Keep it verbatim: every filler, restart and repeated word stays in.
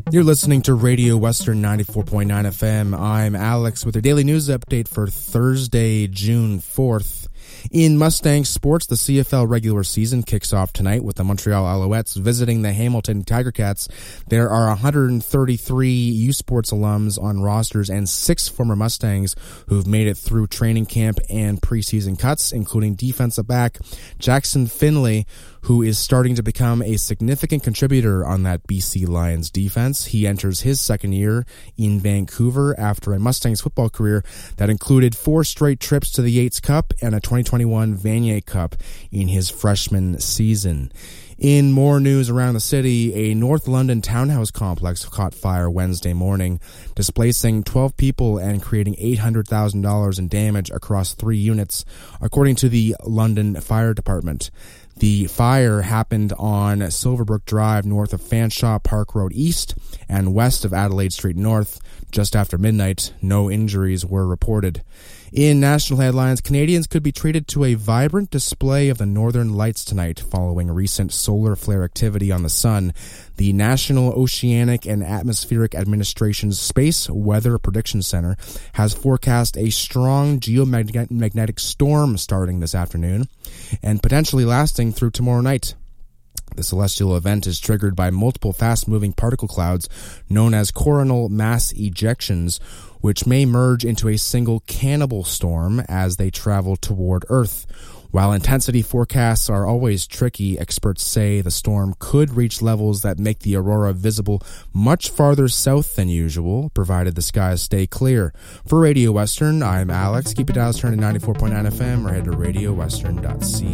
You're listening to Radio Western ninety-four point nine F M. I'm Alex with your daily news update for Thursday, June fourth. In Mustang sports, the C F L regular season kicks off tonight with the Montreal Alouettes visiting the Hamilton Tiger Cats. There are one hundred thirty-three U Sports alums on rosters and six former Mustangs who've made it through training camp and preseason cuts, including defensive back Jackson Finley, who is starting to become a significant contributor on that B C Lions defense. He enters his second year in Vancouver after a Mustangs football career that included four straight trips to the Yates Cup and a twenty twenty-one Vanier Cup in his freshman season. In more news around the city, a North London townhouse complex caught fire Wednesday morning, displacing twelve people and creating eight hundred thousand dollars in damage across three units, according to the London Fire Department. The fire happened on Silverbrook Drive north of Fanshawe Park Road East and west of Adelaide Street North just after midnight. No injuries were reported. In national headlines, Canadians could be treated to a vibrant display of the Northern Lights tonight following recent solar flare activity on the sun. The National Oceanic and Atmospheric Administration's Space Weather Prediction Center has forecast a strong geomagnetic storm starting this afternoon and potentially lasting through tomorrow night. The celestial event is triggered by multiple fast-moving particle clouds known as coronal mass ejections, which may merge into a single cannibal storm as they travel toward Earth. While intensity forecasts are always tricky, experts say the storm could reach levels that make the aurora visible much farther south than usual, provided the skies stay clear. For Radio Western, I'm Alex. Keep it dials turned to ninety-four point nine F M or head to radio western dot c a.